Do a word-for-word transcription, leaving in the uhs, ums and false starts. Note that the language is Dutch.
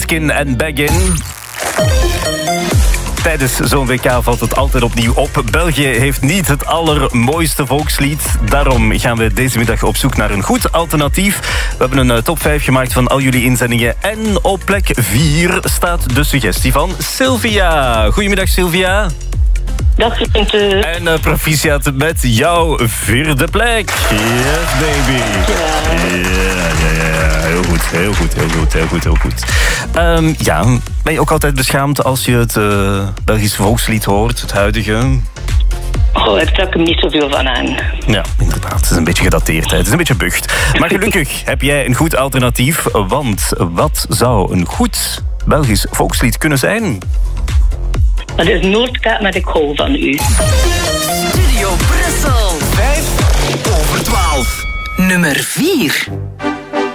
Måneskin en Baggin. Tijdens zo'n W K valt het altijd opnieuw op. België heeft niet het allermooiste volkslied. Daarom gaan we deze middag op zoek naar een goed alternatief. We hebben een top vijf gemaakt van al jullie inzendingen. En op plek vier staat de suggestie van Sylvia. Goedemiddag, Sylvia. Dag, Quinte. En uh, proficiat met jouw vierde plek. Yes, baby. Ja. Ja, ja, ja. Heel goed, heel goed, heel goed, heel goed, heel goed. Um, ja, ben je ook altijd beschaamd als je het uh, Belgische volkslied hoort, het huidige? Oh, ik trek hem niet zoveel van aan. Ja, inderdaad. Het is een beetje gedateerd. Hè. Het is een beetje bucht. Maar gelukkig heb jij een goed alternatief. Want wat zou een goed Belgisch volkslied kunnen zijn? Dat is Noordkaap met Ik hou van u. Studio Brussel. vijf over twaalf. Nummer vier.